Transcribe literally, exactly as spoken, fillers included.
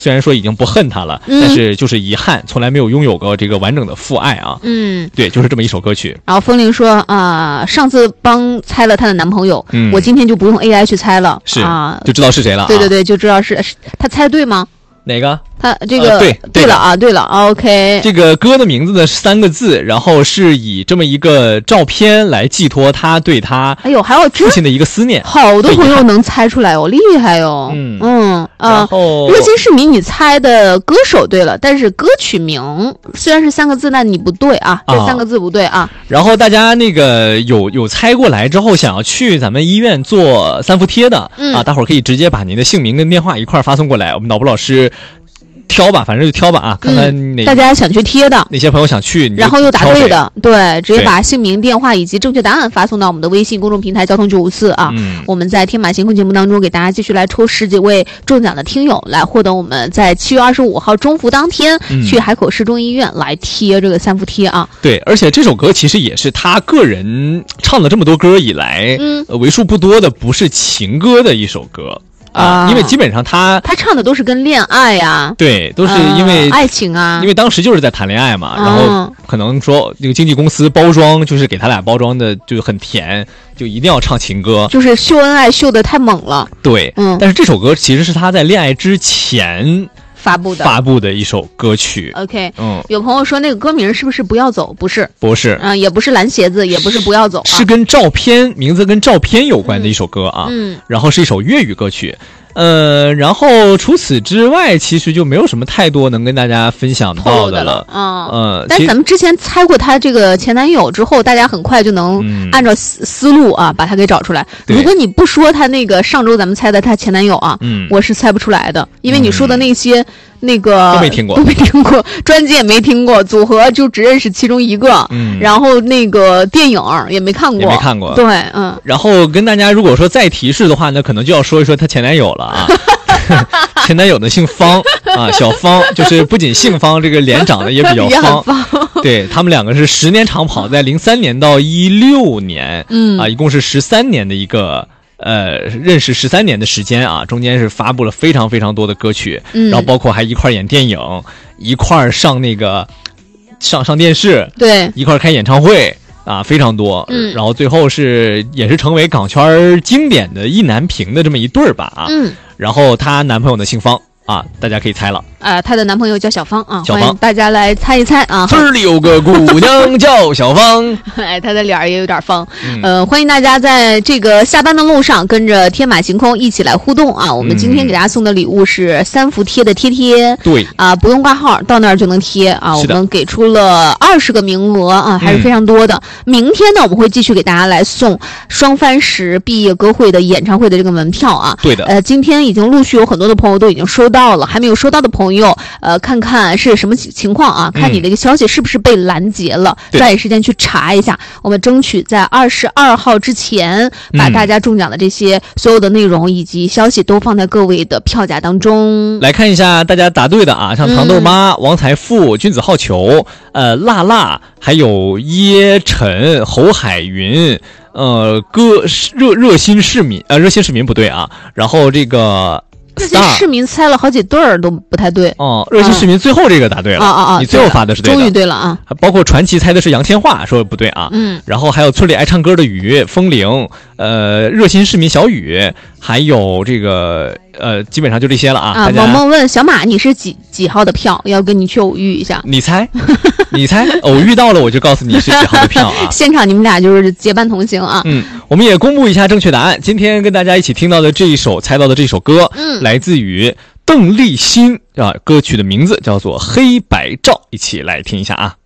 虽然说已经不恨他了，嗯、但是就是遗憾，从来没有拥有过这个完整的父爱啊。 嗯， 对，就是这么一首歌曲。 然后风铃说啊、呃，上次帮猜了她的男朋友，嗯、我今天就不用 A I 去猜了， 是啊， 就知道是谁了、啊。 对对对，就知道是他猜对吗？ 哪个？ 他这个、 呃、对对了啊，对了 ，OK。 这个歌的名字呢是三个字，然后是以这么一个照片来寄托他对他哎呦，还有父亲的一个思念。 好多朋友能猜出来哦，厉害哦。 嗯嗯啊， 然后热心市民，你猜的歌手对了，但是歌曲名虽然是三个字，那你不对啊，这三个字不对啊。 然后大家那个有有猜过来之后，想要去咱们医院做三伏贴的、嗯、啊，大伙儿可以直接把您的姓名跟电话一块儿发送过来，我们脑部老师。挑吧，反正就挑吧啊，看看哪、 嗯、大家想去贴的， 哪些朋友想去， 然后又答对的，对，直接把姓名、电话以及正确答案发送到我们的微信公众平台交通九五四啊。嗯，我们在天马行空节目当中给大家继续来抽十几位中奖的听友，来获得我们在七月二十五号中伏当天、嗯、去海口市中医院来贴这个三伏贴啊。 对，而且这首歌其实也是他个人唱了这么多歌以来，嗯，呃、为数不多的不是情歌的一首歌。啊，因为基本上他他唱的都是跟恋爱啊， 对，都是因为、 呃、爱情啊， 因为当时就是在谈恋爱嘛，然后可能说那个经纪公司包装就是给他俩包装的就很甜，就一定要唱情歌， 就是秀恩爱秀的太猛了。 对，嗯，但是这首歌其实是他在恋爱之前发布的发布的一首歌曲。 OK， 嗯，有朋友说那个歌名是不是不要走？不是， 不是， 嗯、呃，也不是蓝鞋子，也不是不要走、啊， 是跟照片名字跟照片有关的一首歌啊， 嗯， 然后是一首粤语歌曲。呃，然后除此之外，其实就没有什么太多能跟大家分享到的了。 嗯， 呃， 但咱们之前猜过他这个前男友之后，大家很快就能按照思、嗯、思路啊把他给找出来。如果你不说他那个上周咱们猜的他前男友啊，嗯，我是猜不出来的，因为你说的那些、嗯、那个都没听过， 都没听过，专辑也没听过，组合就只认识其中一个，嗯，然后那个电影也没看过， 也没看过， 对，嗯。 然后跟大家如果说再提示的话，那可能就要说一说他前男友了。啊，前男友的姓方啊，小方，就是不仅姓方，这个脸长得也比较方。 方对，他们两个是十年长跑，在零三年到一六年，嗯啊，一共是十三年的一个呃认识十三年的时间啊，中间是发布了非常非常多的歌曲，嗯，然后包括还一块演电影，一块上那个上上电视， 对， 一块开演唱会。啊，非常多，嗯，然后最后是也是成为港圈经典的意难平的这么一对儿吧，啊， 嗯， 然后她男朋友的姓方啊，大家可以猜了， 啊、呃，她的男朋友叫小方啊， 小方， 欢迎大家来猜一猜啊。 村里有个姑娘叫小方， 哎，她的脸儿也有点方，嗯、呃，欢迎大家在这个下班的路上跟着天马行空一起来互动啊。我们今天给大家送的礼物是三伏贴的贴贴， 对啊，不用挂号，到那儿就能贴啊。我们给出了二十个名额啊，还是非常多的。嗯、明天呢，我们会继续给大家来送双番石毕业歌会的演唱会的这个门票啊。 对的， 呃，今天已经陆续有很多的朋友都已经收到了，还没有收到的朋友，呃，看看是什么情况啊？看你的一个消息是不是被拦截了，嗯、抓紧时间去查一下。我们争取在二十二号之前，把大家中奖的这些所有的内容以及消息都放在各位的票价当中。 来看一下大家答对的啊，像糖豆妈、嗯、王财富、君子好逑、呃辣辣，还有耶晨、侯海云。呃，歌热热心市民，呃，热心市民不对啊。然后这个热心市民猜了好几对儿都不太对。 哦，热心市民最后这个答对了。 啊啊啊！ 你最后发的是对的， 终于对了啊。 包括传奇猜的是杨千嬅，说不对啊。 嗯。 然后还有村里爱唱歌的雨、风铃，呃，热心市民小雨，还有这个呃，基本上就这些了啊。 啊，萌萌问小马你是几几号的票？要跟你去偶遇一下。 你猜？你猜？偶遇到了我就告诉你是几号的票啊。 现场你们俩就是结伴同行啊。 嗯，我们也公布一下正确答案。今天跟大家一起听到的这一首猜到的这首歌，嗯，来自于邓丽欣啊，歌曲的名字叫做《黑白照》，一起来听一下啊。